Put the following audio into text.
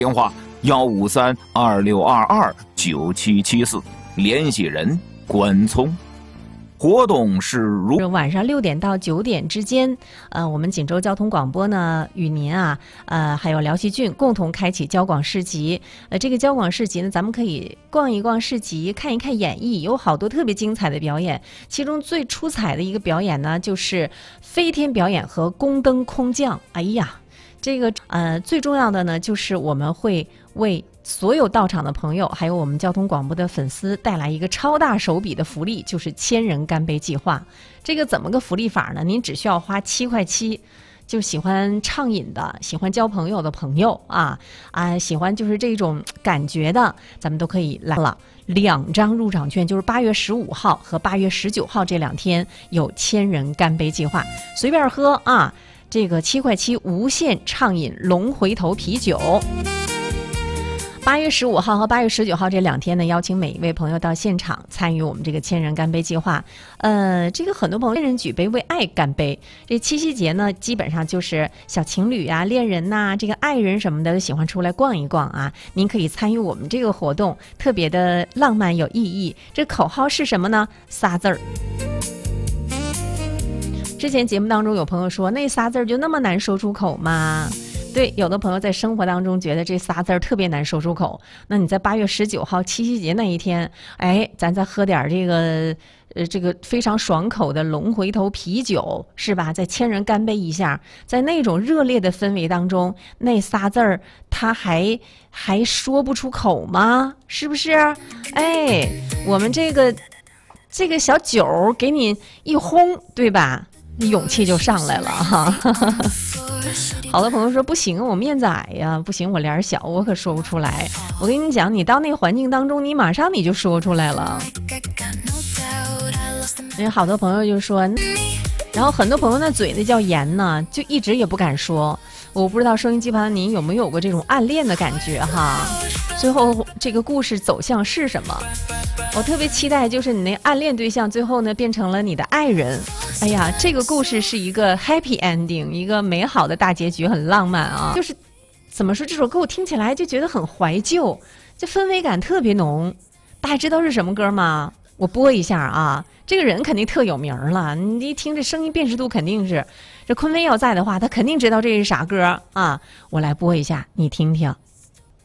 电话153-2622-9774，联系人关聪。活动是晚上6点到9点之间，我们锦州交通广播呢与您还有辽西郡共同开启交广市集。这个交广市集呢，咱们可以逛一逛市集，看一看演艺，有好多特别精彩的表演。其中最出彩的一个表演呢，就是飞天表演和宫灯空降。哎呀，这个最重要的呢，就是我们会为所有到场的朋友，还有我们交通广播的粉丝带来一个超大手笔的福利，就是1000人干杯计划。这个怎么个福利法呢？您只需要花7块7，就喜欢畅饮的，喜欢交朋友的朋友喜欢就是这种感觉的，咱们都可以来了。2张入场券，就是8月15号和8月19号这2天有1000人干杯计划，随便喝啊！这个7块7无限畅饮龙回头啤酒。8月15号和8月19号这2天呢，邀请每一位朋友到现场参与我们这个1000人干杯计划。这个很多朋友1000人举杯为爱干杯。这七夕节呢，基本上就是小情侣啊、恋人呐、这个爱人什么的喜欢出来逛一逛啊。您可以参与我们这个活动，特别的浪漫有意义。这口号是什么呢？3字儿。之前节目当中有朋友说，那仨字儿就那么难说出口吗？对，有的朋友在生活当中觉得这仨字儿特别难说出口，那你在8月19号七夕节那一天，咱再喝点这个非常爽口的龙回头啤酒，是吧？再1000人干杯一下，在那种热烈的氛围当中，那仨字儿他还说不出口吗？是不是？我们这个小酒给你一轰，对吧？勇气就上来了哈。好多朋友说不行，我面子矮呀，不行，我脸小，我可说不出来。我跟你讲，你到那个环境当中，你马上你就说出来了。因为好多朋友就说，然后很多朋友那嘴那叫严呢，就一直也不敢说。我不知道收音机旁您有没有过这种暗恋的感觉哈？最后这个故事走向是什么？我特别期待，就是你那暗恋对象最后呢变成了你的爱人。哎呀，这个故事是一个 happy ending， 一个美好的大结局，很浪漫啊。就是怎么说，这首歌我听起来就觉得很怀旧，这氛围感特别浓。大家知道是什么歌吗？我播一下啊，这个人肯定特有名了，你一听这声音辨识度肯定是，这坤威要在的话，他肯定知道这是啥歌啊。我来播一下，你听听。